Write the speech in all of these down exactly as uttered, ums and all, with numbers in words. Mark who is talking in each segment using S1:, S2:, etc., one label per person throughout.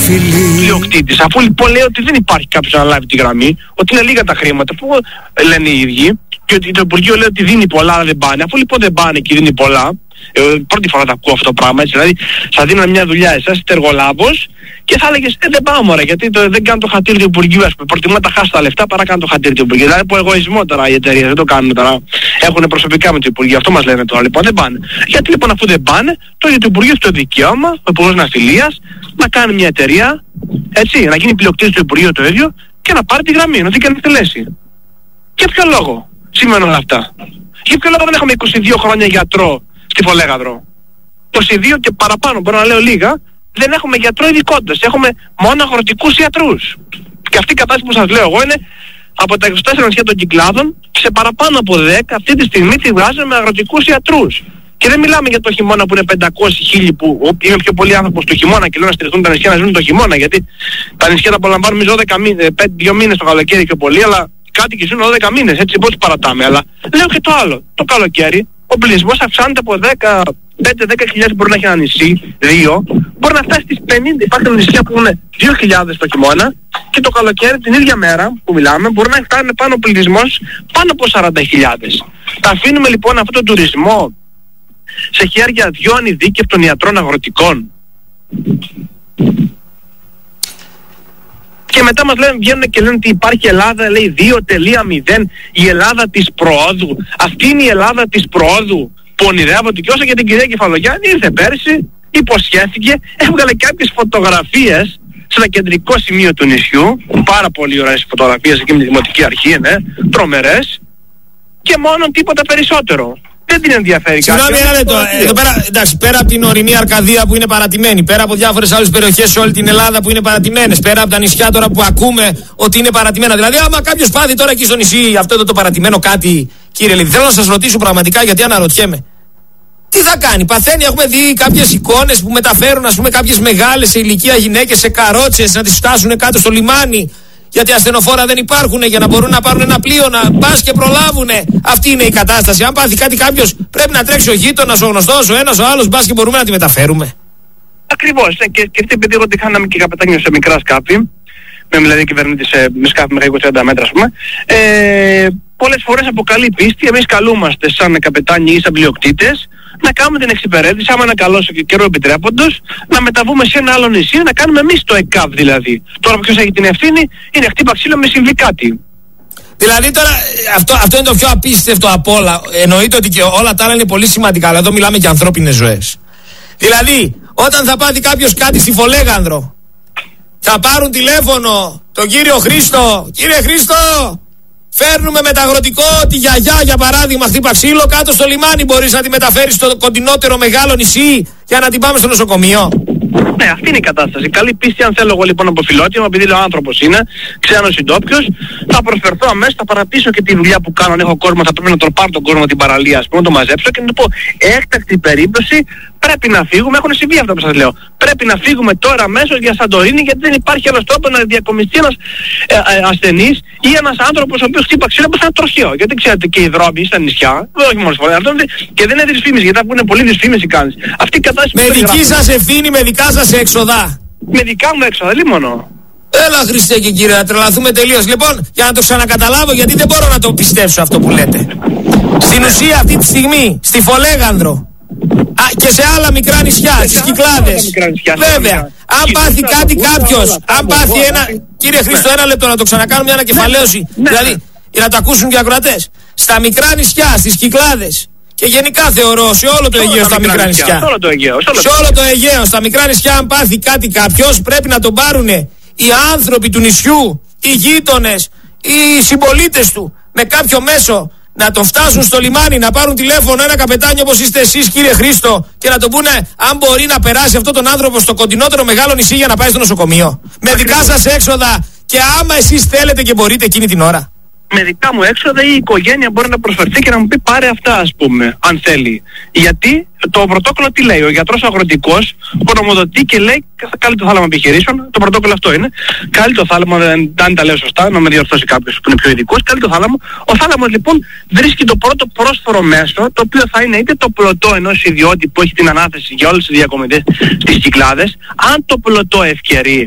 S1: πλειοκτήτης. Αφού λοιπόν λέει ότι δεν υπάρχει κάποιος να λάβει τη γραμμή, ότι είναι λίγα τα χρήματα που λένε οι ίδιοι, και ότι το Υπουργείο λέει ότι δίνει πολλά αλλά δεν πάνε. Αφού λοιπόν δεν πάνε και δίνει πολλά, ε, πρώτη φορά τα ακούω αυτό το πράγμα, έτσι, δηλαδή θα δίνω μια δουλειά εσάς, είστε εργολάβος και θα έλεγες ε, δεν πάω μωρέ, γιατί το, δεν κάνω το χατήρι του Υπουργείου, ας πούμε, προτιμώ να τα χάσω τα λεφτά παρά κάνω το χατήρι του Υπουργείου. Δηλαδή από εγωισμό τώρα οι εταιρείες δεν το κάνουν τώρα, έχουν προσωπικά με το Υπουργείο, αυτό μας λένε τώρα, λοιπόν δεν πάνε. Γιατί λοιπόν αφού δεν πάνε, το ίδιο το Υπουργείο στο δικαίωμα, ο Υπουργός Ναυτιλίας, να κάνει μια εταιρεία, έτσι, να γίνει πλειοκτήτης του Υπουργείου το ίδιο και να πάρει τη γραμμή, να την κάνει εκτελέσει. Για ποιο λόγο σημαίνουν όλα αυτά? Για ποιο λόγο δεν έχουμε είκοσι δύο χρόνια γιατρό στη Φολέγαδρο? είκοσι δύο και παραπάνω, μπορώ να λέω λίγα, δεν έχουμε γιατρό ειδικότητας, έχουμε μόνο αγροτικούς ιατρούς. Και αυτή η κατάσταση που σας λέω εγώ είναι από τα είκοσι τέσσερα νησιά των Κυκλάδων, σε παραπάνω από δέκα αυτή τη στιγμή τη βγάζουν με αγροτικούς ιατρούς. Και δεν μιλάμε για το χειμώνα που είναι πεντακόσιοι χίλιοι, που είναι πιο πολλοί άνθρωποι στο χειμώνα και λέω να στηριχθούν τα νησιά να ζουν το χειμώνα, γιατί τα νησιά τα απολαμβάνουν δώδεκα μήνες, δύο μήνες το καλοκαίρι πιο πολύ, αλλά κάτι και ζουν δώδεκα μήνες, έτσι πώς παρατάμε. Αλλά λέω και το άλλο, το καλοκαίρι ο πληθυσμός αυξάνεται από δέκα πέντε δέκα χιλιάδες, μπορεί να έχει ένα νησί, δύο, μπορεί να φτάσει στις πενήντα. Υπάρχουν νησιά που είναι δύο χιλιάδες το χειμώνα και το καλοκαίρι την ίδια μέρα που μιλάμε μπορεί να φτάνει πάνω ο πληθυσμός πάνω από σαράντα χιλιάδες. Τα αφήνουμε λοιπόν αυτό το τουρισμό σε χέρια δυο ανειδίκευτων ιατρών αγροτικών. Και μετά μας λένε, βγαίνουν και λένε ότι υπάρχει Ελλάδα, λέει δύο μηδέν, η Ελλάδα της προόδου. Αυτή είναι η Ελλάδα της προόδου που ονειρεύονται, και όσο για την κυρία Κεφαλογιάννη ήρθε πέρσι, υποσχέθηκε, έβγαλε κάποιες φωτογραφίες σε ένα κεντρικό σημείο του νησιού, πάρα πολύ ωραίες φωτογραφίες εκεί με τη Δημοτική Αρχή, ναι, τρομερές, και μόνο τίποτα περισσότερο. Δεν την ενδιαφέρει κάτι.
S2: Συγγνώμη ένα λεπτό, εδώ πέρα, εντάξει, πέρα από την ορεινή Αρκαδία που είναι παρατημένη, πέρα από διάφορες άλλες περιοχές σε όλη την Ελλάδα που είναι παρατημένες, πέρα από τα νησιά τώρα που ακούμε ότι είναι παρατημένα. Δηλαδή, άμα κάποιος πάθει τώρα εκεί στο νησί αυτό το, το παρατημένο κάτι, κύριε Λεβί, θέλω να σας ρωτήσω πραγματικά, γιατί αναρωτιέμαι. Τι θα κάνει? Παθαίνει, έχουμε δει κάποιες εικόνες που μεταφέρουν, ας πούμε, κάποιες μεγάλες σε ηλικία γυναίκες σε καρότσες να τις φτάσουν κάτω στο λιμάνι. Γιατί ασθενοφόρα δεν υπάρχουν για να μπορούν να πάρουν ένα πλοίο, να πας και προλάβουνε. Αυτή είναι η κατάσταση. Αν πάθει κάτι κάποιος, πρέπει να τρέξει ο γείτονας, ο γνωστός, ο ένας, ο άλλος, μπας και μπορούμε να τη μεταφέρουμε.
S1: Ακριβώς. Ναι, και, και επειδή εγώ τη χάναμε και καπετάνιο σε μικρά σκάφη, με δηλαδή κυβερνήτη σε με σκάφη μέχρι είκοσι τριάντα μέτρα, ας πούμε, ε, πολλές φορές από καλή πίστη εμείς καλούμαστε σαν καπετάνιοι ή σαν πλειοκτήτες να κάνουμε την εξυπηρέτηση, άμα είναι καλός και καιρό επιτρέποντος, να μεταβούμε σε ένα άλλο νησί, να κάνουμε εμείς το ΕΚΑΒ δηλαδή. Τώρα ποιος έχει την ευθύνη είναι χτύπα ξύλο με συμβεί κάτι.
S2: Δηλαδή τώρα αυτό, αυτό είναι το πιο απίστευτο από όλα. Εννοείται ότι και όλα τα άλλα είναι πολύ σημαντικά, αλλά εδώ μιλάμε για ανθρώπινες ζωές. Δηλαδή, όταν θα πάθει κάποιος κάτι στη Φολέγανδρο, θα πάρουν τηλέφωνο τον κύριο Χρήστο. Κύριε Χρήστο, φέρνουμε μεταγροτικό τη γιαγιά, για παράδειγμα, χτύπα ξύλο κάτω στο λιμάνι. Μπορείς να τη μεταφέρεις στο κοντινότερο μεγάλο νησί για να την πάμε στο νοσοκομείο?
S1: Ναι, αυτή είναι η κατάσταση. Καλή πίστη, αν θέλω εγώ λοιπόν από φιλότιμο, επειδή λέω άνθρωπος είναι, ξένος ή ντόπιος, θα προσφερθώ αμέσως, θα παρατήσω και τη δουλειά που κάνω. Αν έχω κόσμο, θα πρέπει να τον πάρω τον κόσμο την παραλία, ας πούμε, να το μαζέψω και να του πω: έκτακτη περίπτωση, πρέπει να φύγουμε. Έχουν συμβεί αυτά που σας λέω. Πρέπει να φύγουμε τώρα αμέσως για Σαντορίνη, γιατί δεν υπάρχει άλλος τρόπος να διακομιστεί ένας ε, ε, ασθενής ή ένας άνθρωπος ο οποίος χτύπα ξύλο από ένα τροχαίο. Γιατί ξέρετε και οι δρόμοι στα νησιά, όχι μόνο στις φορές, και δεν είναι δυσφήμιση, γιατί είναι πολύ δυσφήμιση κάνεις. Αυτή η κατάσταση.
S2: Με δική σας ευθύνη, με δικά σας έξοδα.
S1: Με δικά μου έξοδα, λίμωνο.
S2: Έλα Χριστέ και κύριε, να τρελαθούμε τελείως. Λοιπόν, για να το ξανακαταλάβω, γιατί δεν μπορώ να το πιστέψω αυτό που λέτε. Στην ουσία αυτή τη στιγμή, στη Φολέγανδρο, α, και σε άλλα μικρά νησιά, στις Κυκλάδες. Βέβαια, αν πάθει κάτι κάποιος, αν πάθει ένα... Κύριε Χρήστο, ένα λεπτό να το ξανακάνω μια ανακεφαλαίωση. Δηλαδή, για να το ακούσουν και οι ακροατές. Στα μικρά νησιά, στις Κυκλάδες, και γενικά θεωρώ σε όλο το Αιγαίο στα μικρά νησιά.
S1: Σε όλο το Αιγαίο.
S2: Σε όλο το Αιγαίο, στα μικρά νησιά, αν πάθει κάτι κάποιος, πρέπει να τον πάρουνε οι άνθρωποι του νησιού, οι γείτονες, οι συμπολίτες του, με κάποιο μέσο να τον φτάσουν στο λιμάνι, να πάρουν τηλέφωνο ένα καπετάνιο όπως είστε εσείς, κύριε Χρήστο, και να τον πούνε αν μπορεί να περάσει αυτόν τον άνθρωπο στο κοντινότερο μεγάλο νησί για να πάει στο νοσοκομείο. Με δικά σας έξοδα και άμα εσείς θέλετε και μπορείτε εκείνη την ώρα.
S1: Με δικά μου έξοδα η οικογένεια μπορεί να προσφερθεί και να μου πει πάρε αυτά, ας πούμε, αν θέλει. Γιατί το πρωτόκολλο τι λέει? Ο γιατρός αγροτικός ονομοδοτεί και λέει κάλει το θάλαμο επιχειρήσεων. Το πρωτόκολλο αυτό είναι. Κάλει το θάλαμο, αν τα λέω σωστά, να με διορθώσει κάποιος που είναι πιο ειδικός. Κάλει το θάλαμο. Ο θάλαμος λοιπόν βρίσκει το πρώτο πρόσφορο μέσο, το οποίο θα είναι είτε το πλωτό ενός ιδιώτη που έχει την ανάθεση για όλες τις διακομιδές στις Κυκλάδες. Αν το πλωτό ευκαιρεί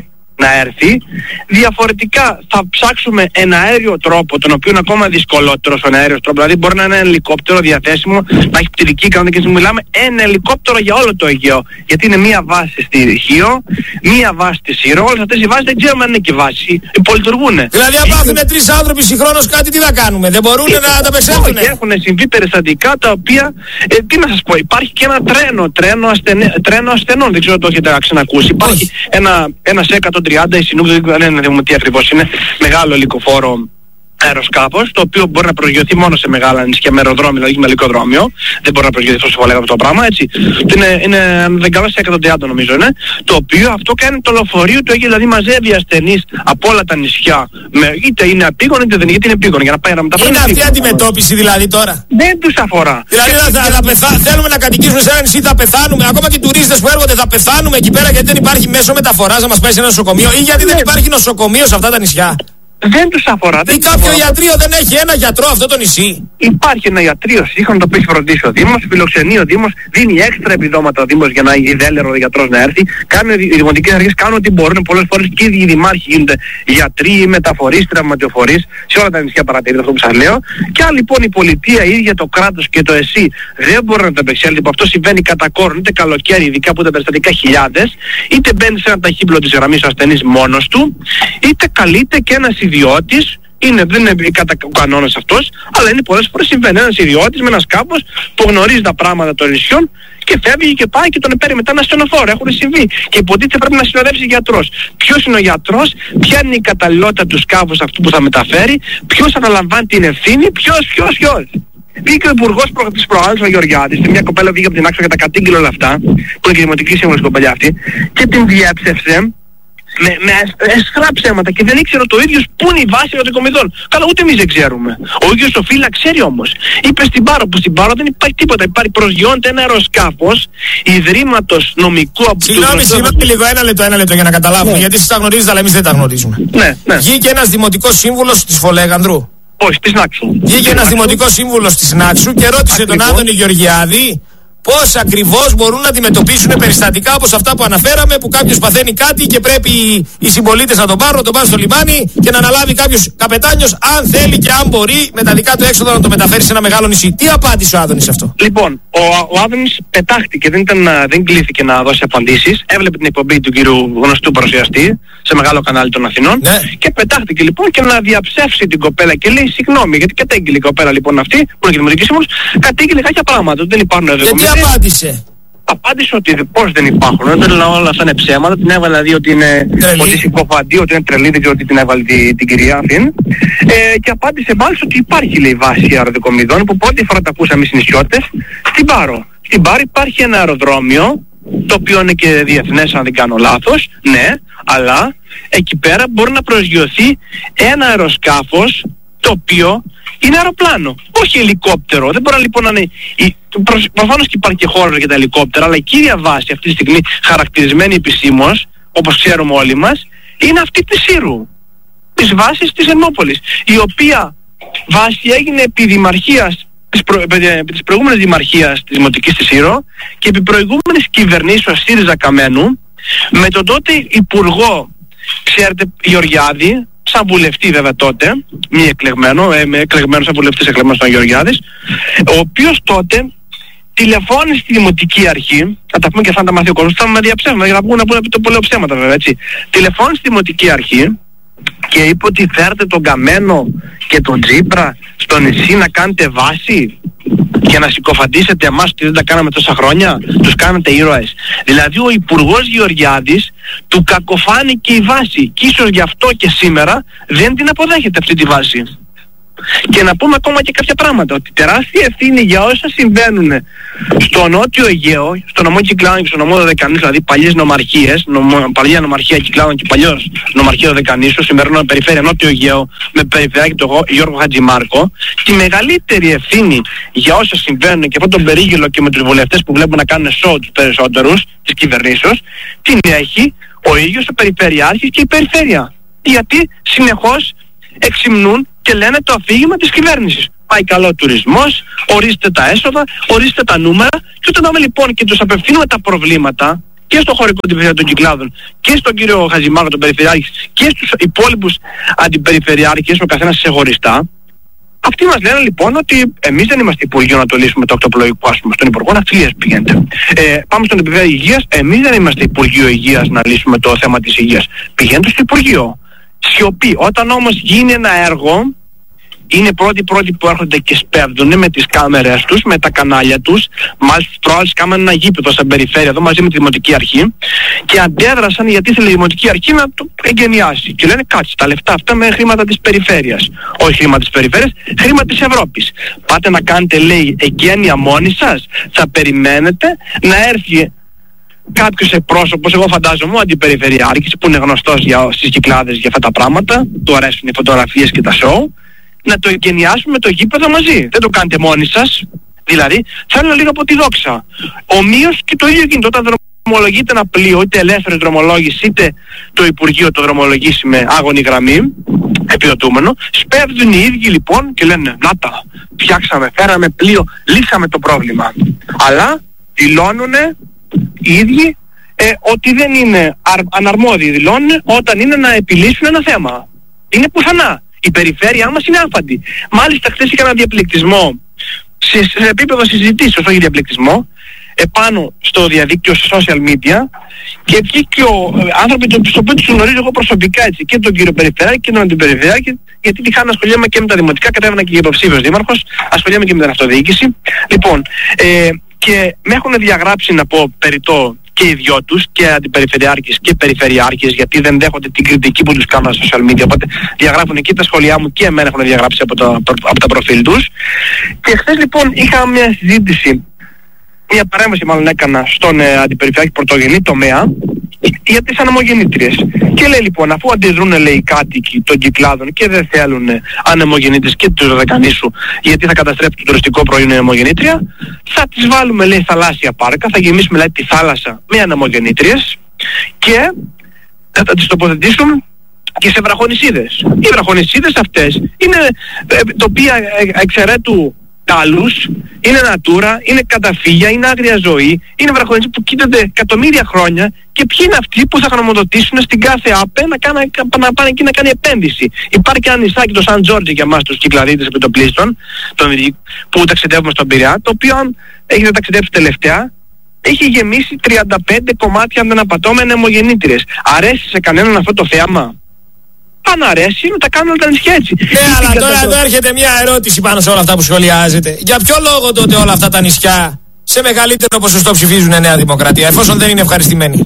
S1: να έρθει. Διαφορετικά θα ψάξουμε ένα αέριο τρόπο, τον οποίο είναι ακόμα δυσκολότερο στον αέριο τρόπο. Δηλαδή μπορεί να είναι ένα ελικόπτερο διαθέσιμο, να έχει πτυρική ικανότητα και μιλάμε ένα ελικόπτερο για όλο το Αιγαίο. Γιατί είναι μία βάση στη Χίο, μία βάση στη Σύρο. Όλες αυτές οι βάσεις δεν ξέρουμε αν είναι και βάση. Υπολειτουργούν.
S2: Δηλαδή, αν πάθουν τρεις άνθρωποι συγχρόνως κάτι, τι θα κάνουμε? Δεν μπορούν να ανταπεξέλθουν.
S1: Έχουν συμβεί περιστατικά τα οποία. Ε, τι να σας πω, υπάρχει και ένα τρένο, τρένο, ασθενε, τρένο ασθενών. Δεν ξέρω αν το έχετε ξανακούσει. Υπάρχει ένα, ένα σι εκατόν τριάντα, η Συνούκ, δεν είναι τι ακριβώς είναι, μεγάλο ελικοφόρο αεροσκάφος, το οποίο μπορεί να προσγειωθεί μόνο σε μεγάλα νησιά με αεροδρόμιο, δηλαδή με ελικοδρόμιο. Δεν μπορεί να προσγειωθεί τόσο πολύ αυτό το πράγμα, έτσι. Είναι, είναι δεν κάνω σε εκατόν τριάντα νομίζω είναι. Το οποίο αυτό κάνει το λεωφορείο του Αιγαίου, δηλαδή μαζεύει ασθενείς από όλα τα νησιά. Με, είτε είναι απίγον είτε δεν είναι, γιατί είναι επίγον για να πάει να μεταφέρει.
S2: Είναι αυτή η αντιμετώπιση δηλαδή τώρα?
S1: Δεν τους αφορά.
S2: Δηλαδή θα, θα, θα πεθά, θέλουμε να κατοικήσουμε σε ένα νησί, θα πεθάνουμε. Ακόμα και οι τουρίστες που έρχονται θα πεθάνουμε εκεί πέρα γιατί δεν υπάρχει μέσο μεταφοράς να μας πάει σε ένα νοσοκομείο ή γιατί δεν υπάρχει νοσοκομείο σε αυτά τα νησιά.
S1: Δεν τους αφορά.
S2: Ή κάποιο ιατρείο δεν έχει ένα γιατρό αυτό το νησί?
S1: Υπάρχει ένα ιατρείο σύγχρονο το οποίο έχει φροντίσει ο Δήμος, φιλοξενεί ο Δήμος, δίνει έξτρα επιδόματα ο Δήμος για να ιδέλερο ο γιατρός να έρθει. Κάνουν, οι δημοτικές αρχές κάνουν ό,τι μπορούν. Πολλές φορές και οι δημάρχοι γίνονται γιατροί, μεταφορείς, τραυματιοφορείς, σε όλα τα νησιά παρατηρείται αυτό που σας λέω. Και αν λοιπόν η πολιτεία, η ίδια το κράτος και το ΕΣΥ δεν μπορεί να το επεξέλθει, που αυτό συμβαίνει κατά κόρον, είτε καλοκαίρι, ειδικά που τα περιστατικά χιλιάδες, είτε μπαίνει σε ένα ταχύπλο της γραμμής ο ασθενής μόνος του, είτε καλείται και ένας ιδιώτης. Είναι, δεν είναι κατά κανόνας αυτός, αλλά είναι πολλές φορές συμβαίνει ένας ιδιώτης με ένα σκάφος που γνωρίζει τα πράγματα των νησιών και φεύγει και πάει και τον παίρνει μετά ένα ασθενοφόρο. Έχουν συμβεί και υποτίθεται πρέπει να συνοδεύσει γιατρός. Ποιος είναι ο γιατρός, ποια είναι η καταλληλότητα του σκάφους αυτού που θα μεταφέρει, ποιος αναλαμβάνει την ευθύνη, ποιος, ποιος, ποιος. Βγήκε ο υπουργός προ, της προάλλης ο Γεωργιάδης, μια κοπέλα βγήκε από την άξο και τα κατήγγειλε όλα αυτά, που είναι και δημοτική σύμβουλος η κοπέλα αυτή, και την διέψευσε με, με εσχρά ψέματα και δεν ήξερε το ίδιος πού είναι η βάση ερωτικομιδών. Καλά, ούτε εμείς δεν ξέρουμε. Ο ίδιος ο Φύλλα ξέρει όμως. Είπε στην Πάρο, που στην Πάρο δεν υπάρχει τίποτα. Υπάρχει, προσγειώνεται ένα αεροσκάφος ιδρύματος νομικού από του.
S2: Συγγνώμη, συγγνώμη λίγο, ένα λεπτό, ένα λεπτό για να καταλάβουμε. Ναι. Γιατί εσείς τα γνωρίζετε, αλλά εμείς δεν τα γνωρίζουμε.
S1: Ναι, ναι.
S2: Βγήκε ένας δημοτικός σύμβουλος της Φολέγανδρου.
S1: Όχι, της Νάξου.
S2: Βγήκε ένας δημοτικός σύμβουλος της Νάξου και ρώτησε Ακριβώς. τον Άδωνη Γεωργιάδη πώς ακριβώς μπορούν να αντιμετωπίσουν περιστατικά όπως αυτά που αναφέραμε, που κάποιος παθαίνει κάτι και πρέπει οι συμπολίτες να τον πάρουν, να τον πάρουν στο λιμάνι και να αναλάβει κάποιος καπετάνιος, αν θέλει και αν μπορεί, με τα δικά του έξοδα να το μεταφέρει σε ένα μεγάλο νησί. Τι απάντησε ο Άδωνης αυτό?
S1: Λοιπόν, ο, ο Άδωνης πετάχτηκε, δεν, ήταν, δεν κλείθηκε να δώσει απαντήσεις. Έβλεπε την εκπομπή του κύριου γνωστού παρουσιαστή σε μεγάλο κανάλι των Αθηνών, ναι. Και πετάχτηκε λοιπόν και να διαψεύσει την κοπέλα και λέει συγγνώμη, γιατί κατέγγειλε η κοπέλα λοιπόν αυτή, που είναι και δημοτική σύμβουλος, κατέγγειλε κάποια πράγματα. Δεν υπάρχουν
S2: δεδομένα. Απάντησε.
S1: Απάντησε ότι πώς δεν υπάρχουν, όταν όλα αυτά είναι ψέματα, την έβαλε δηλαδή ότι είναι ότι συκοφαντή, ότι είναι τρελή, δεν ότι την έβαλε την, την κυρία αυτήν. Ε, και απάντησε μάλιστα ότι υπάρχει λέει βάση αεροδικομιδών που πρώτη φορά τα ακούσαμε οι νησιώτες στην Πάρο. Στην Πάρο υπάρχει ένα αεροδρόμιο, το οποίο είναι και διεθνές αν δεν κάνω λάθος, ναι, αλλά εκεί πέρα μπορεί να προσγειωθεί ένα αεροσκάφος το οποίο είναι αεροπλάνο, όχι ελικόπτερο. Δεν μπορεί λοιπόν να είναι. Προφανώς και υπάρχει και χώρος για τα ελικόπτερα, αλλά η κύρια βάση αυτή τη στιγμή χαρακτηρισμένη επισήμως, όπως ξέρουμε όλοι μας, είναι αυτή της Σύρου, της βάσης της Ερμόπολης, η οποία βάση έγινε επί δημαρχίας, της, προ, επί της προηγούμενης δημαρχίας της Δημοτικής της Σύρο και επί προηγούμενης κυβερνήσεως ΣΥΡΙΖΑ Καμένου, με τον τότε υπουργό, ξέρετε, Γεωργιάδη, σαν βουλευτή βέβαια τότε, μη εκλεγμένο, ε, με εκλεγμένο σαν βουλευτής εκλεγμένος ήταν ο Γεωργιάδης, ο οποίος τότε τηλεφώνησε στη Δημοτική Αρχή, θα τα πούμε και θα τα μάθει ο κόσμος, θα με διαψεύματα για να πούμε να πούμε το πολλές ψέματα βέβαια, έτσι. Τηλεφώνησε στη Δημοτική Αρχή και είπε ότι φέρτε τον Καμένο και τον Τσίπρα στο νησί να κάνετε βάση και να συκοφαντήσετε εμάς ότι δεν τα κάναμε τόσα χρόνια, τους κάνετε ήρωες. Δηλαδή ο υπουργός Γεωργιάδης του κακοφάνηκε η βάση και ίσως γι' αυτό και σήμερα δεν την αποδέχεται αυτή τη βάση. Και να πούμε ακόμα και κάποια πράγματα, ότι τεράστια ευθύνη για όσα συμβαίνουν στο Νότιο Αιγαίο, στο νομό Κυκλάδων και στο νομό Δωδεκανήσου, δηλαδή παλιές νομαρχίες, νομο, παλιά νομαρχία Κυκλάδων και παλιός νομαρχία Δωδεκανήσου, σημερινό περιφέρεια Νότιο Αιγαίο με περιφερειάρχη του Γιώργο Χατζημάρκο, τη μεγαλύτερη ευθύνη για όσα συμβαίνουν και αυτόν τον περίγελο και με τους βουλευτές που βλέπουν να κάνουν σοου τους περισσότερους της κυβερνήσεως, την έχει ο ίδιος ο περιφερειάρχης και η περιφέρεια. Γιατί συνεχώς εξυμνούν και λένε το αφήγημα της κυβέρνησης. Πάει καλό ο τουρισμός, ορίστε τα έσοδα, ορίστε τα νούμερα, και όταν πάμε λοιπόν και τους απευθύνουμε τα προβλήματα και στο χωρικό αντιπεριφερειάρχη των Κυκλάδων και στον κύριο Χατζημάργο τον Περιφερειάρχη και στους υπόλοιπους αντιπεριφερειάρχες, ο καθένας ξεχωριστά. Αυτοί μας λένε λοιπόν ότι εμείς δεν είμαστε Υπουργείο να το λύσουμε το ακτοπλοϊκό, ας πούμε, στον Υπουργό Ναυτιλίας πηγαίνετε. Ε, πάμε στον Υπουργείο Υγείας, εμείς δεν είμαστε Υπουργείο Υγείας να λύσουμε το θέμα της υγείας. Πηγαίνετε στο Υπουργείο. Σιωπή. Όταν όμως γίνει ένα έργο, είναι πρώτοι πρώτοι που έρχονται και σπέβδουν με τις κάμερες τους, με τα κανάλια τους. Μάλιστα προάλλες κάμανε ένα γήπεδο στην περιφέρεια εδώ μαζί με τη Δημοτική Αρχή και αντέδρασαν γιατί ήθελε η Δημοτική Αρχή να το εγκαινιάσει. Και λένε κάτσε τα λεφτά αυτά με χρήματα της περιφέρειας. Όχι χρήματα της περιφέρειας, χρήματα της Ευρώπης. Πάτε να κάνετε, λέει, εγκαίνια μόνοι σας. Θα περιμένετε να έρθει κάποιος εκπρόσωπος, εγώ φαντάζομαι, ο αντιπεριφερειάρχης που είναι γνωστός για, στις Κυκλάδες για αυτά τα πράγματα, του αρέσουν οι φωτογραφίες και τα σοου, να το εγκαινιάσουμε το γήπεδο μαζί. Δεν το κάνετε μόνοι σας. Δηλαδή, θέλω λίγο από τη δόξα. Ομοίως και το ίδιο γίνεται όταν δρομολογείται ένα πλοίο, είτε ελεύθερη δρομολόγηση, είτε το Υπουργείο το δρομολογήσει με άγωνη γραμμή, επιδοτούμενο. Σπέβδουν οι ίδιοι λοιπόν και λένε, να τα, φτιάξαμε, φέραμε πλοίο, λύσαμε το πρόβλημα. Αλλά δηλώνουνε οι ίδιοι ε, ότι δεν είναι αρ, αναρμόδιοι, δηλώνουν όταν είναι να επιλύσουν ένα θέμα. Είναι πουθενά. Η περιφέρειά μας είναι άφαντη. Μάλιστα χθες είχα ένα διαπληκτισμό σε, σε επίπεδο συζητήσεως, όχι διαπληκτισμό, επάνω στο διαδίκτυο, σε social media, και βγήκε ο ε, άνθρωποι τον οποίο τους γνωρίζω εγώ προσωπικά, έτσι, και τον κύριο Περιφερειάρχη και τον αντιπεριφερειάρχη, γιατί είχα να ασχολιάμαι και με τα δημοτικά, κατέβαινα και για υποψήφιος δήμαρχος, ασχολιάμαι και με την αυτοδιοίκηση. Λοιπόν, ε, και με έχουν διαγράψει, να πω περιττό, και οι δυο τους, και αντιπεριφερειάρχες και περιφερειάρχες, γιατί δεν δέχονται την κριτική που τους κάνουν στα social media, οπότε διαγράφουν και τα σχόλιά μου και εμένα έχουν διαγράψει από, το, από τα προφίλ τους. Και χθες λοιπόν είχα μια συζήτηση, μια παρέμβαση μάλλον έκανα στον ε, αντιπεριφερειάρχη πρωτογενή τομέα για τις ανεμογεννήτριες. Και λέει λοιπόν, αφού αντιδρούν, λέει, οι κάτοικοι των Κυκλάδων και δεν θέλουν ανεμογεννήτριες και τους Δωδεκανήσου, γιατί θα καταστρέψει το τουριστικό προϊόν η ανεμογεννήτρια, θα τις βάλουμε, λέει, θαλάσσια πάρκα, θα γεμίσουμε, λέει, τη θάλασσα με ανεμογεννήτριες και θα τις τοποθετήσουμε και σε βραχονησίδες. Οι βραχονησίδες αυτές είναι ε, τοπία εξαιρέτου τάλους, είναι natura, είναι καταφύγια, είναι άγρια ζωή, είναι βραχονησίδες που κοίτανται εκατομμύρια χρόνια, και ποιοι είναι αυτοί που θα γνωμοδοτήσουν στην κάθε ΑΠΕ να, κάνα, να πάνε εκεί να κάνει επένδυση. Υπάρχει και ένα νησάκι, το Σαν Τζόρτζι, για εμάς τους Κυκλαδίτες επιτοπλίστων, που ταξιδεύουμε στον Πειραιά, το οποίο, αν έχετε ταξιδέψει τελευταία, έχει γεμίσει τριάντα πέντε κομμάτια, αν δεν απατώ, με ανεμογεννήτριες. Αρέσει σε κανέναν αυτό το θέαμα? Αν αρέσει, να τα κάνουν τα νησιά έτσι.
S2: Ναι, αλλά τώρα εδώ έρχεται μια ερώτηση πάνω σε όλα αυτά που σχολιάζετε. Για ποιο λόγο τότε όλα αυτά τα νησιά σε μεγαλύτερο ποσοστό ψηφίζουν Νέα Δημοκρατία, εφόσον δεν είναι ευχαριστημένοι?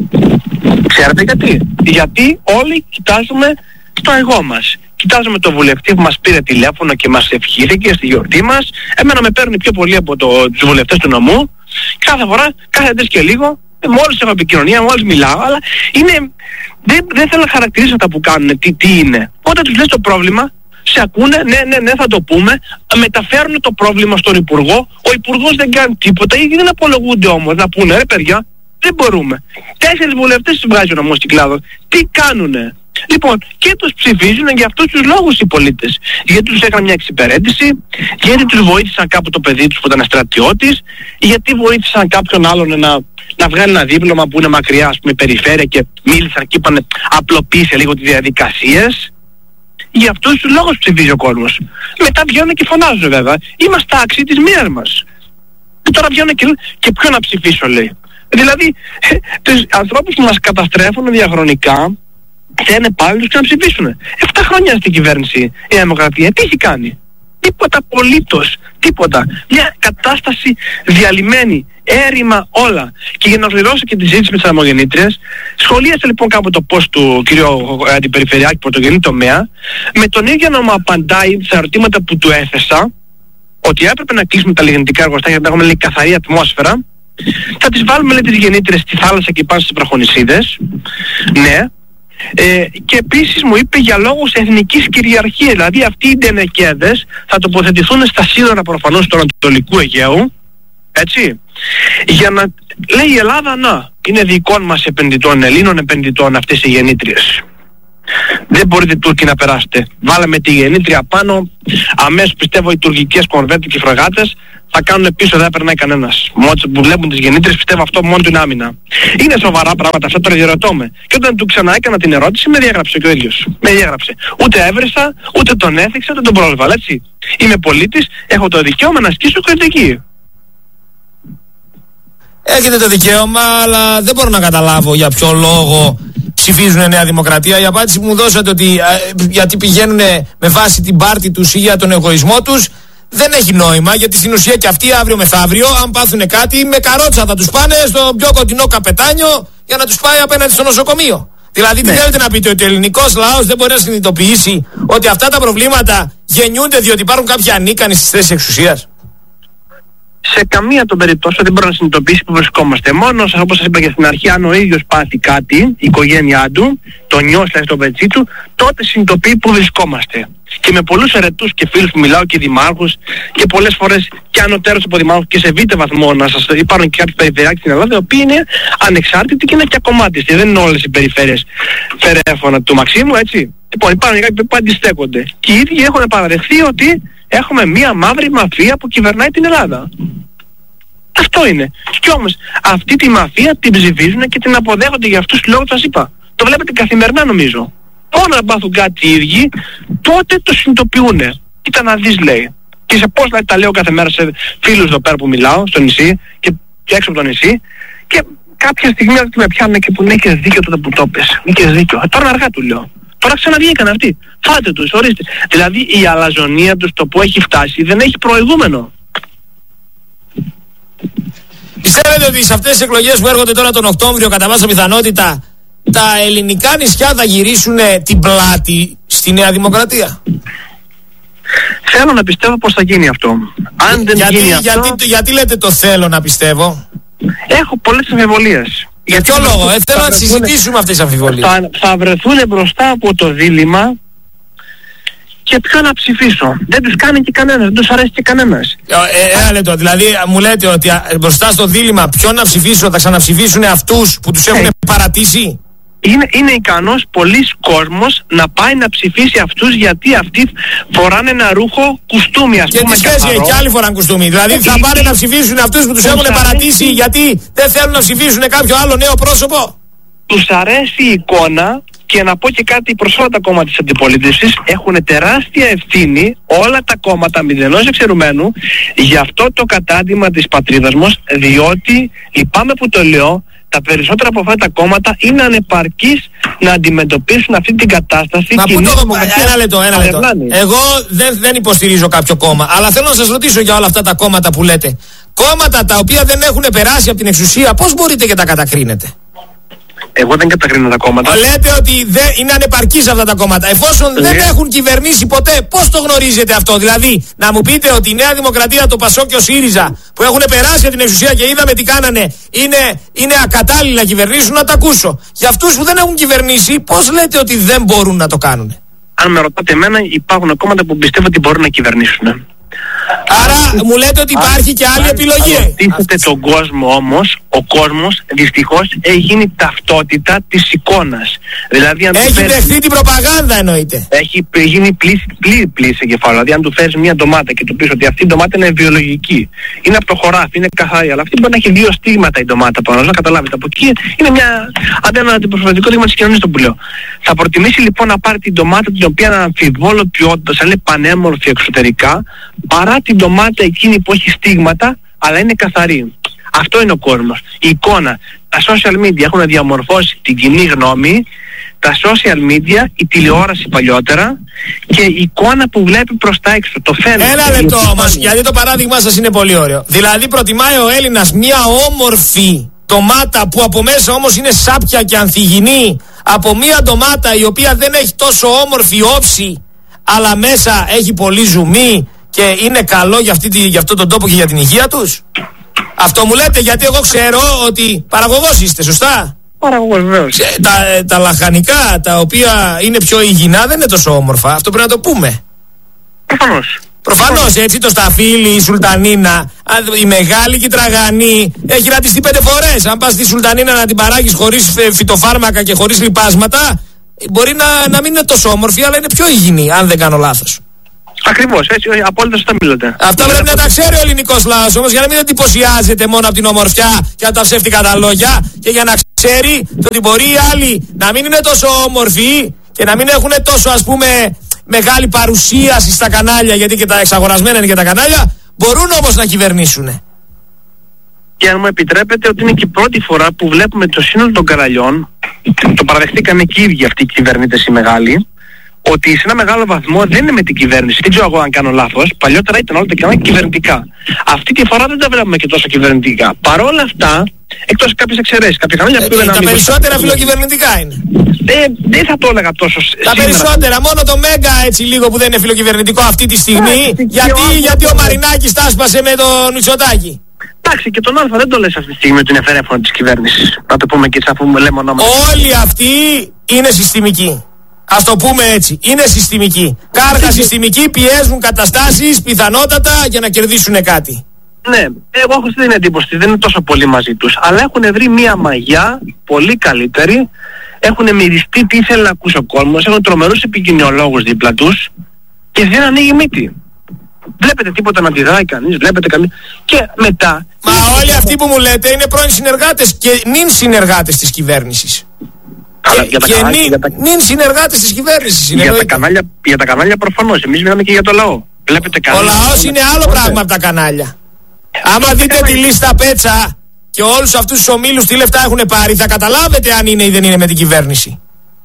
S1: Ξέρετε γιατί? Γιατί όλοι κοιτάζουμε στο εγώ μας. Κοιτάζουμε το βουλευτή που μας πήρε τηλέφωνο και μας ευχήθηκε στη γιορτή μας. Εμένα με παίρνει πιο πολύ από το, τους βουλευτές του νομού. Κάθε φορά, κάθε τρεις και λίγο, μόλις έχω επικοινωνία, μόλις μιλάω, αλλά είναι... Δεν, δεν θέλω να χαρακτηρίσω αυτά που κάνουν, τι, τι είναι. Όταν τους λες το πρόβλημα, σε ακούνε, ναι, ναι, ναι, θα το πούμε, μεταφέρουν το πρόβλημα στον Υπουργό, ο Υπουργός δεν κάνει τίποτα, ή δεν απολογούνται όμως, να πούνε, ρε παιδιά, δεν μπορούμε. Τέσσερις βουλευτές τους βγάζει ο νομός Κυκλάδων. Τι κάνουνε? Λοιπόν, και τους ψηφίζουν για αυτούς τους λόγους οι πολίτες. Γιατί τους έκαναν μια εξυπηρέτηση, γιατί τους βοήθησαν κάπου το παιδί τους που ήταν στρατιώτης, γιατί βοήθησαν κάποιον άλλον να, να βγάλει ένα δίπλωμα που είναι μακριά, ας πούμε, περιφέρεια, και μίλησαν και είπαν απλοποίησε λίγο τις διαδικασίες. Για αυτούς τους λόγους ψηφίζει ο κόσμος. Μετά βγαίνουν και φωνάζουν, βέβαια. Είμαστε άξιοι της μοίρας μας. Και τώρα βγαίνουν και λένε, και ποιον να ψηφίσω, λέει. Δηλαδή, τους ανθρώπους που μας καταστρέφουν διαχρονικά, θέλουν πάλι τους ξαναψηφίσουν. Εφτά χρόνια στην κυβέρνηση η Δημοκρατία. Τι έχει κάνει? Τίποτα απολύτως. Τίποτα. Μια κατάσταση διαλυμένη. Έρημα όλα. Και για να ολοκληρώσω και τη συζήτηση με τις ανεμογεννήτριες, σχολίασα λοιπόν κάπου το post του κ. Αντιπεριφερειάρχη πρωτογενή τομέα, με τον ίδιο να μου απαντάει στα ερωτήματα που του έθεσα, ότι έπρεπε να κλείσουμε τα λιγνητικά εργοστάσια, να έχουμε, λέει, καθαρή ατμόσφαιρα. Θα τις βάλουμε, λέει, τις γεννήτριες στη θάλασσα και πάνω στις βραχονησίδες. Ναι. Ε, και επίσης μου είπε για λόγους εθνικής κυριαρχίας, δηλαδή αυτοί οι ντενεκέδες θα τοποθετηθούν στα σύνορα προφανώς του Ανατολικού Αιγαίου, έτσι, για να λέει η Ελλάδα, να, είναι δικών μας επενδυτών, Ελλήνων επενδυτών αυτές οι γεννήτριες. Δεν μπορείτε Τούρκοι να περάσετε. Βάλαμε τη γεννήτρια πάνω, αμέσως πιστεύω οι τουρκικές κορβέτες και φρεγάτες θα κάνουν πίσω, δεν περνάει κανένας. Μόλις που βλέπουν τις γεννήτρες, πιστεύω αυτό μόνο του είναι άμυνα. Είναι σοβαρά πράγματα, αυτό τώρα διερωτώ με. Και όταν του ξανά έκανα την ερώτηση, με διέγραψε και ο ίδιος. Με διέγραψε. Ούτε έβρισα, ούτε τον έθιξα, ούτε τον πρόσβαλα, έτσι. Είμαι πολίτης, έχω το δικαίωμα να ασκήσω κριτική.
S2: Έχετε το δικαίωμα, αλλά δεν μπορώ να καταλάβω για ποιο λόγο ψηφίζουν Νέα Δημοκρατία. Η απάντηση που μου δώσατε ότι ε, γιατί πηγαίνουν με βάση την πάρτη τους ή για τον εγωισμό τους, δεν έχει νόημα, γιατί στην ουσία και αυτοί αύριο μεθαύριο, αν πάθουν κάτι, με καρότσα θα τους πάνε στο πιο κοντινό καπετάνιο για να τους πάει απέναντι στο νοσοκομείο. Δηλαδή, τι ναι. θέλετε να πείτε, ότι ο ελληνικός λαός δεν μπορεί να συνειδητοποιήσει ότι αυτά τα προβλήματα γεννιούνται διότι υπάρχουν κάποιοι ανίκανοι στις θέσεις εξουσίας?
S1: Σε καμία των περιπτώσεων δεν μπορεί να συνειδητοποιήσει που βρισκόμαστε. Μόνο, όπως σας είπα και στην αρχή, αν ο ίδιος πάθει κάτι, η οικογένειά του, το νιώσει δηλαδή στο πετσί του, τότε συνειδητοποιεί που βρισκόμαστε. Και με πολλούς ερετούς και φίλους που μιλάω και δημάρχους και πολλές φορές και ανωτέρως από δημάρχους και σε β' βαθμό, να σας υπάρχουν και κάποιοι περιφερειάρχες στην Ελλάδα, οι οποίοι είναι ανεξάρτητοι και είναι και ακομμάτιστοι. Δεν είναι όλες οι περιφέρειες φερέφωνα του Μαξίμου, έτσι. Λοιπόν, υπάρχουν κάποιοι που αντιστέκονται. Και οι ίδιοι έχουν παραδεχθεί ότι έχουμε μία μαύρη μαφία που κυβερνάει την Ελλάδα. Αυτό είναι. Και όμως αυτή τη μαφία την ψηφίζουν και την αποδέχονται για αυτούς τους λόγους που σας είπα. Το βλέπετε καθημερινά νομίζω. Μόνο να πάθουν κάτι οι ίδιοι, τότε το συνειδητοποιούν. Κοίτα να δεις, λέει. Και σε πώς δηλαδή, τα λέω κάθε μέρα σε φίλους εδώ πέρα που μιλάω, στο νησί και, και έξω από το νησί, και κάποια στιγμή με πιάνουν και που ναι, έχεις δίκιο τότε που το πες. Είχες δίκιο. Ε, τώρα αργά του λέω. Τώρα ξαναβγήκαν αυτοί. Φάτε τους, ορίστε. Δηλαδή η αλαζονία τους, το που έχει φτάσει, δεν έχει προηγούμενο.
S2: Πιστεύετε ότι σε αυτές τις εκλογές που έρχονται τώρα τον Οκτώβριο, κατά πάσα πιθανότητα, τα ελληνικά νησιά θα γυρίσουν την πλάτη στη Νέα Δημοκρατία?
S1: Θέλω να πιστεύω πως θα γίνει αυτό. Αν δεν
S2: γιατί,
S1: γίνει
S2: γιατί,
S1: αυτό...
S2: Γιατί, γιατί λέτε το θέλω να πιστεύω?
S1: Έχω πολλές αμφιβολίες.
S2: Για ποιο λόγο? Ε, θέλω να συζητήσουμε αυτές τις αμφιβολίες.
S1: Θα, θα βρεθούν μπροστά από το δίλημμα και ποιο να ψηφίσω. Δεν τους κάνει και κανένας, δεν τους αρέσει και κανένας.
S2: Ένα ε, λεπτό, δηλαδή μου λέτε ότι μπροστά στο δίλημμα ποιο να ψηφίσω, θα ξαναψηφίσουν αυτούς που τους έχουν ε. παρατήσει?
S1: Είναι, είναι ικανός πολλής κόσμος να πάει να ψηφίσει αυτούς, γιατί αυτοί φοράνε ένα ρούχο κουστούμι, ας
S2: και
S1: πούμε.
S2: Και τι σχέση, και άλλοι φοράνε κουστούμι. Δηλαδή ε, θα ε, πάνε ε, να ψηφίσουν αυτούς που τους έχουν παρατήσει ε, γιατί δεν θέλουν να ψηφίσουν κάποιο άλλο νέο πρόσωπο?
S1: Τους αρέσει η εικόνα. Και να πω και κάτι προς όλα τα κόμματα της αντιπολίτευσης, έχουν τεράστια ευθύνη όλα τα κόμματα μηδενός εξαιρουμένου για αυτό το κατάντημα της πατρίδας μας, διότι λυπάμαι που το λέω, τα περισσότερα από αυτά τα κόμματα είναι ανεπαρκείς να αντιμετωπίσουν αυτή την κατάσταση.
S2: Μα πού το... Ένα λεπτό, ένα λεπτό. Εγώ δεν, δεν υποστηρίζω κάποιο κόμμα, αλλά θέλω να σας ρωτήσω για όλα αυτά τα κόμματα που λέτε. Κόμματα τα οποία δεν έχουν περάσει από την εξουσία, πώς μπορείτε και τα κατακρίνετε?
S1: Εγώ δεν κατακρίνω τα κόμματα.
S2: Λέτε ότι δεν είναι ανεπαρκείς αυτά τα κόμματα. Εφόσον yeah. δεν έχουν κυβερνήσει ποτέ, πώς το γνωρίζετε αυτό? Δηλαδή, να μου πείτε ότι η Νέα Δημοκρατία, το Πασόκ και ο ΣΥΡΙΖΑ που έχουν περάσει από την εξουσία και είδαμε τι κάνανε, είναι, είναι ακατάλληλοι να κυβερνήσουν, να τα ακούσω. Για αυτούς που δεν έχουν κυβερνήσει, πώς λέτε ότι δεν μπορούν να το κάνουν?
S1: Αν με ρωτάτε εμένα, υπάρχουν κόμματα που πιστεύω ότι μπορούν να κυβερνήσουν.
S2: Άρα μου λέτε ότι υπάρχει και άλλη επιλογή.
S1: Αν ρωτήσετε τον κόσμο όμως, ο κόσμος δυστυχώς έχει γίνει ταυτότητα της εικόνας. Δηλαδή, αν
S2: έχει
S1: φέρεις...
S2: δεχθεί την προπαγάνδα εννοείται.
S1: Έχει γίνει πλήρη πλήρη πλήρη εγκεφάλου. Δηλαδή αν του φέρεις μια ντομάτα και του πεις ότι αυτή η ντομάτα είναι βιολογική, είναι από το χωράφι, είναι καθαρή, αλλά αυτή μπορεί να έχει δύο στίγματα η ντομάτα πάνω, να καταλάβετε. Από εκεί είναι μια αντένα αντιπροσωπευτικό δείγμα της κοινωνίας, το που λέω. Θα προτιμήσει λοιπόν να πάρει την ντομάτα την οποία είναι αμφιβόλο ποιότητας, αλλά είναι πανέμορφη εξωτερικά, παρά την ντομάτα εκείνη που έχει στίγματα αλλά είναι καθαρή. Αυτό είναι ο κόσμος. Η εικόνα. Τα social media έχουν διαμορφώσει την κοινή γνώμη, τα social media, η τηλεόραση παλιότερα και η εικόνα που βλέπει προς τα έξω. Το φαίνεται.
S2: Ένα λεπτό όμως, γιατί το παράδειγμα σας είναι πολύ ωραίο. Δηλαδή προτιμάει ο Έλληνας μια όμορφη ντομάτα που από μέσα όμως είναι σάπια και ανθυγινή, από μια ντομάτα η οποία δεν έχει τόσο όμορφη όψη αλλά μέσα έχει πολύ ζουμί και είναι καλό για, αυτή, για αυτόν τον τόπο και για την υγεία τους? Αυτό μου λέτε, γιατί εγώ ξέρω ότι παραγωγός είστε, σωστά?
S1: Παραγωγός, βεβαίως.
S2: Τα, τα λαχανικά τα οποία είναι πιο υγιεινά δεν είναι τόσο όμορφα. Αυτό πρέπει να το πούμε.
S1: Προφανώς.
S2: Προφανώς, έτσι το σταφύλι, η σουλτανίνα, η μεγάλη και η τραγανή έχει ρατιστεί πέντε φορές. Αν πας στη σουλτανίνα να την παράγεις χωρίς φυτοφάρμακα και χωρίς λιπάσματα, μπορεί να, να μην είναι τόσο όμορφη, αλλά είναι πιο υγιεινή, αν δεν κάνω λάθος.
S1: Ακριβώς, έτσι, απόλυτα σωστά μιλάτε.
S2: Αυτά πρέπει να τα ξέρει ο ελληνικός λαός όμως, για να μην εντυπωσιάζεται μόνο από την ομορφιά και από τα ψεύτικα τα λόγια, και για να ξέρει ότι μπορεί οι άλλοι να μην είναι τόσο όμορφοι και να μην έχουν τόσο, ας πούμε, μεγάλη παρουσίαση στα κανάλια, γιατί και τα εξαγορασμένα είναι και τα κανάλια, μπορούν όμως να κυβερνήσουν.
S1: Και αν μου επιτρέπετε, ότι είναι και η πρώτη φορά που βλέπουμε το σύνολο των καναλιών, το παραδεχτήκανε και οι ίδιοι αυτοί οι κυβερνήτες οι μεγάλοι, ότι σε ένα μεγάλο βαθμό δεν είναι με την κυβέρνηση. Δεν ξέρω εγώ αν κάνω λάθος. Παλιότερα ήταν όλα τα κανάλια κυβερνητικά. Αυτή τη φορά δεν τα βλέπουμε και τόσο κυβερνητικά. Παρ' όλα αυτά, εκτός κάποιες εξαιρέσεις, κάποια κανάλια
S2: ε,
S1: που
S2: Τα περισσότερα φιλοκυβερνητικά είναι.
S1: Ε, δεν θα το έλεγα τόσο.
S2: Τα σήμερα. Περισσότερα, μόνο το Μέγκα έτσι λίγο που δεν είναι φιλοκυβερνητικό αυτή τη στιγμή. Yeah, γιατί, γιατί ο Μαρινάκης τα άσπασε με τον Μητσοτάκη.
S1: Εντάξει, και τον Α δεν το λες αυτή τη στιγμή ότι είναι φερέφωνο της κυβέρνησης. Να το πούμε και έτσι, αφού λέμε ονόματα.
S2: Όλοι αυτοί είναι συστημικοί. Ας το πούμε έτσι. Είναι συστημικοί. Κάργα συστημικοί, πιέζουν καταστάσεις πιθανότατα για να κερδίσουν κάτι.
S1: Ναι, εγώ έχω στην εντύπωση, δεν είναι τόσο πολύ μαζί τους. Αλλά έχουν βρει μια μαγιά πολύ καλύτερη. Έχουν μυριστεί τι ήθελε να ακούσει ο κόσμος. Έχουν τρομερούς επικοινωνιολόγους δίπλα τους. Και δεν ανοίγει μύτη. Βλέπετε τίποτα να αντιδράει κανείς, βλέπετε κανείς. Και μετά.
S2: Μα όλοι αυτοί που μου λέτε είναι πρώην συνεργάτες και νυν συνεργάτες της κυβέρνησης.
S1: Αλλά για τα
S2: και
S1: κανάλια,
S2: νυν,
S1: για τα...
S2: νυν συνεργάτες της κυβέρνησης.
S1: Για τα, κανάλια, για τα κανάλια προφανώς. Εμείς μιλάμε και για το λαό. Βλέπετε κανάλια.
S2: Ο λαός είναι άλλο πράγμα από τα κανάλια. Άμα δείτε τη λίστα Πέτσα και όλους αυτούς τους ομίλους τι λεφτά έχουν πάρει, θα καταλάβετε αν είναι ή δεν είναι με την κυβέρνηση.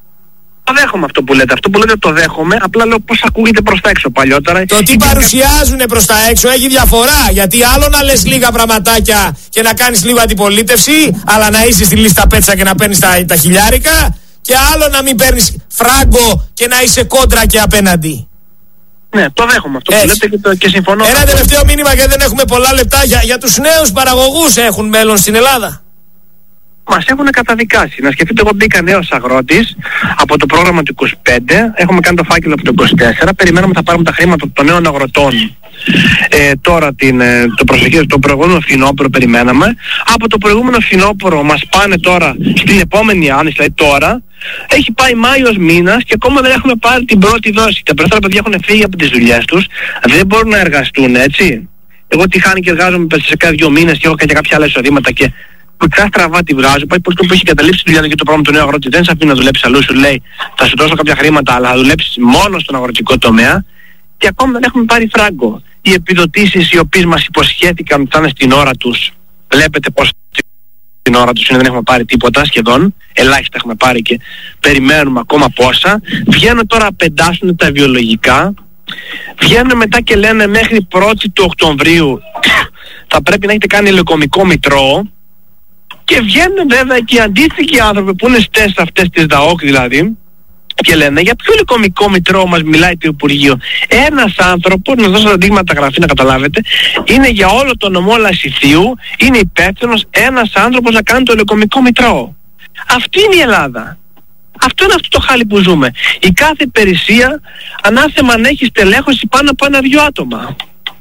S1: Το δέχομαι αυτό που λέτε. Αυτό που λέτε το δέχομαι. Απλά λέω πώς ακούγεται προς τα έξω παλιότερα.
S2: Το τι παρουσιάζουν προς τα έξω έχει διαφορά. Γιατί άλλο να λες λίγα πραγματάκια και να κάνεις λίγο αντιπολίτευση, αλλά να είσαι στη λίστα Πέτσα και να παίρνεις τα, τα χιλιάρικα, και άλλο να μην παίρνεις φράγκο και να είσαι κόντρα και απέναντι.
S1: Ναι, το δέχομαι αυτό που λέτε και, το, και συμφωνώ.
S2: Ένα τελευταίο μήνυμα, και δεν έχουμε πολλά λεπτά, για, για τους νέους παραγωγούς. Έχουν μέλλον στην Ελλάδα?
S1: Μας έχουν καταδικάσει. Να σκεφτείτε, εγώ μπήκα νέος αγρότης από το πρόγραμμα του είκοσι πέντε, έχουμε κάνει το φάκελο από το είκοσι τέσσερα, περιμέναμε θα πάρουμε τα χρήματα των νέων αγροτών. Ε, τώρα την, το προσεχές, το προηγούμενο φθινόπωρο περιμέναμε. Από το προηγούμενο φθινόπωρο μας πάνε τώρα στην επόμενη άνοιξη, δηλαδή τώρα. Έχει πάει Μάιος μήνας και ακόμα δεν έχουμε πάρει την πρώτη δόση. Τα περισσότερα παιδιά έχουν φύγει από τις δουλειές τους, δεν μπορούν να εργαστούν, έτσι. Εγώ τι χάνει και εργάζομαι σε κάθε δύο μήνες και έχω και κάποια άλλα εισοδήματα και κουτσά στραβά τη βγάζω. Πάει πολύ που έχει καταλήψει τη δουλειά και το πρόγραμμα του νέου αγρότη δεν σε αφήνει να δουλέψει αλλού, σου λέει θα σου δώσω κάποια χρήματα, αλλά θα δουλέψεις μόνο στον αγροτικό τομέα. Και ακόμα δεν έχουμε πάρει φράγκο. Οι επιδοτήσεις οι οποίες μας υποσχέθηκαν θα είναι στην ώρα τους, βλέπετε πως στην ώρα τους είναι, δεν έχουμε πάρει τίποτα σχεδόν, ελάχιστα έχουμε πάρει και περιμένουμε ακόμα πόσα. Βγαίνουν τώρα, πεντάσουν τα βιολογικά, βγαίνουν μετά και λένε μέχρι πρώτη του Οκτωβρίου θα πρέπει να έχετε κάνει ηλικομικό μητρό. Και βγαίνουν βέβαια και οι αντίστοιχοι άνθρωποι που είναι στες αυτές τις ΔΑΟΚ δηλαδή, και λένε για ποιο ηλικομικό μητρό μας μιλάει το Υπουργείο. Ένας άνθρωπος, να δώσω τα δείγματα γραφή να καταλάβετε, είναι για όλο το νομό Λασιθίου, είναι υπεύθυνος ένας άνθρωπος να κάνει το ηλικομικό μητρό. Αυτή είναι η Ελλάδα. Αυτό είναι αυτό το χάλι που ζούμε. Η κάθε υπηρεσία ανάθεμα αν έχει στελέχωση πάνω από ένα-δυο άτομα.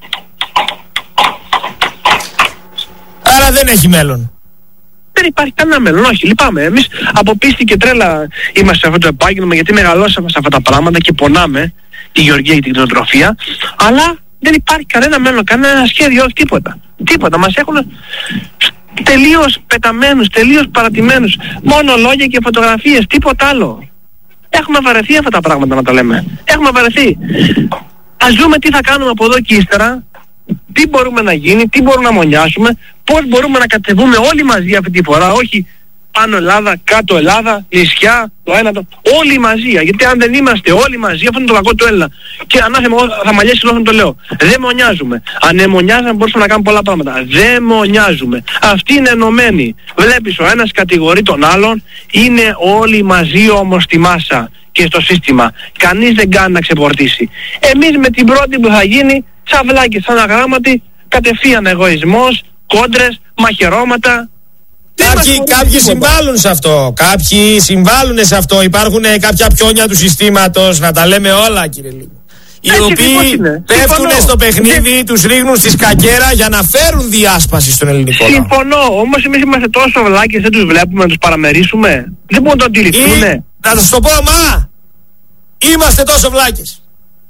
S2: Άρα δεν έχει μέλλον.
S1: Δεν υπάρχει κανένα μέλλον, όχι, λυπάμαι. Εμείς από πίστη και τρέλα είμαστε σε αυτό το επάγγελμα, γιατί μεγαλώσαμε σε αυτά τα πράγματα και πονάμε τη γεωργία και την κτηνοτροφία, αλλά δεν υπάρχει κανένα μέλλον, κανένα σχέδιο, όχι τίποτα. Τίποτα, μας έχουν τελείως πεταμένους, τελείως παρατημένους, μόνο λόγια και φωτογραφίες, τίποτα άλλο. Έχουμε βαρεθεί αυτά τα πράγματα να τα λέμε. Έχουμε βαρεθεί. Ας δούμε τι θα κάνουμε από εδώ και ύστερα. Τι μπορούμε να γίνει, τι μπορούμε να μονιάσουμε, πώς μπορούμε να κατεβούμε όλοι μαζί αυτή τη φορά, όχι πάνω Ελλάδα, κάτω Ελλάδα, νησιά, το ένα, το... όλοι μαζί, γιατί αν δεν είμαστε όλοι μαζί, αυτό είναι το κακό του Έλληνα. Και ανάθεμα, θα μαλλιάσει λόγω το λέω, δεν μονιάζουμε. Αν εμονιάζαμε μπορούσαμε να κάνουμε πολλά πράγματα. Δεν μονιάζουμε. Αυτοί είναι ενωμένοι. Βλέπεις ο ένας κατηγορεί τον άλλον, είναι όλοι μαζί όμως στη μάσα και στο σύστημα. Κανείς δεν κάνει να ξεπορτήσει. Εμείς με την πρώτη που θα γίνει, σαυλάκι, σαν αγράμματι, κατευθείαν εγωισμός, κόντρες, μαχαιρώματα.
S2: Κάποιοι, κάποιοι συμβάλλουν σε αυτό. Κάποιοι συμβάλλουν σε αυτό. Υπάρχουν κάποια πιόνια του συστήματος, να τα λέμε όλα, κύριε Λίγο. Οι
S1: Έτσι,
S2: οποίοι πέφτουν στο παιχνίδι, ναι. Τους ρίχνουν στη σκακέρα για να φέρουν διάσπαση στον ελληνικό λαό.
S1: Συμφωνώ. Όμως εμείς είμαστε τόσο βλάκες, δεν τους βλέπουμε να τους παραμερίσουμε. Δεν μπορούν να το αντιληφθούν.
S2: Να σας το πω, μα είμαστε τόσο βλάκες.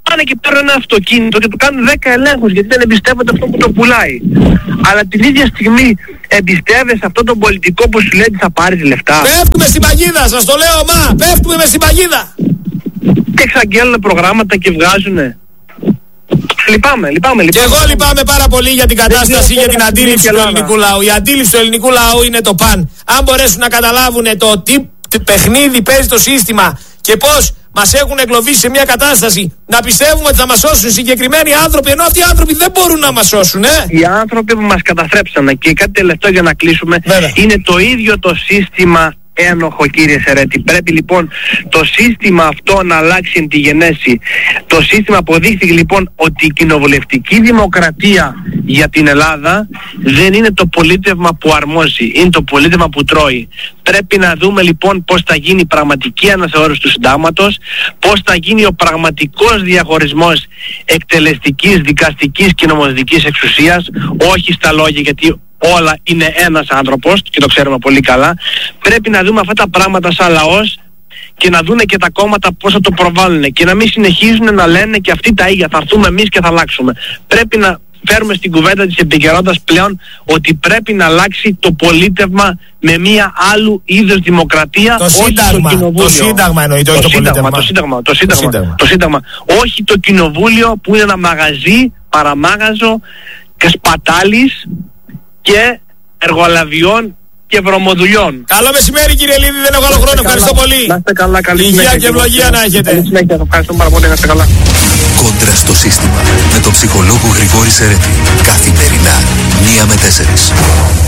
S1: πάνε και παίρνουν ένα αυτοκίνητο και του κάνουν δέκα ελέγχους γιατί δεν εμπιστεύονται αυτό που το πουλάει. Αλλά την ίδια στιγμή εμπιστεύεσαι αυτόν τον πολιτικό που σου λέει ότι θα πάρεις λεφτά.
S2: Πέφτουμε στην παγίδα, σας το λέω, μα! Πέφτουμε μες στην παγίδα!
S1: Και εξαγγέλνουν προγράμματα και βγάζουνε. Λυπάμαι, λυπάμαι, λυπάμαι.
S2: Και εγώ λυπάμαι πάρα πολύ για την κατάσταση, για την αντίληψη του ελληνικού λαού. Η αντίληψη του ελληνικού λαού είναι το παν. Αν μπορέσουν να καταλάβουν το τι παιχνίδι παίζει το σύστημα και πώς μας έχουν εγκλωβίσει σε μια κατάσταση να πιστεύουμε ότι θα μας σώσουν συγκεκριμένοι άνθρωποι, ενώ αυτοί οι άνθρωποι δεν μπορούν να μας σώσουν, ε!
S1: Οι άνθρωποι που μας καταστρέψανε, και κάτι τελευταίο για να κλείσουμε,
S2: Βέβαια.
S1: είναι το ίδιο το σύστημα ένοχο, κύριε Σερέτη. Πρέπει λοιπόν το σύστημα αυτό να αλλάξει εν τη γενέση. Το σύστημα αποδείχθηκε λοιπόν ότι η κοινοβουλευτική δημοκρατία για την Ελλάδα δεν είναι το πολίτευμα που αρμόζει, είναι το πολίτευμα που τρώει. Πρέπει να δούμε λοιπόν πώς θα γίνει η πραγματική αναθεώρηση του συντάγματος, πώς θα γίνει ο πραγματικός διαχωρισμός εκτελεστικής, δικαστικής και νομοθετικής εξουσίας, όχι στα λόγια, γιατί όλα είναι ένας άνθρωπος και το ξέρουμε πολύ καλά. Πρέπει να δούμε αυτά τα πράγματα σαν λαός και να δούνε και τα κόμματα πώς θα το προβάλλουν και να μην συνεχίζουν να λένε και αυτοί τα ίδια, θα έρθουμε εμείς και θα αλλάξουμε. Πρέπει να φέρουμε στην κουβέντα της επικαιρότητας πλέον ότι πρέπει να αλλάξει το πολίτευμα με μία άλλου είδους δημοκρατία.
S2: Το σύνταγμα,
S1: το,
S2: το σύνταγμα εννοείται, όχι το, το πολίτευμα.
S1: Το σύνταγμα, το σύνταγμα,
S2: το σύνταγμα.
S1: Το σύνταγμα. Όχι το κοινοβούλιο που είναι ένα μαγαζί, παραμάγαζο και σπατάλης και εργολαβιών και βρωμοδουλειών.
S2: Καλό μεσημέρι, κύριε Λίδη, δεν έχω άλλο χρόνο. Ευχαριστώ πολύ.
S1: Να είστε καλά, καλή
S2: υγεία και ευλογία να έχετε.
S1: Καλή συνέχεια, ευχαριστώ πάρα πολύ, να είστε καλά.
S3: Κόντρα στο σύστημα με τον ψυχολόγο Γρηγόρη Σερέτη. Καθημερινά, μία με τέσσερις.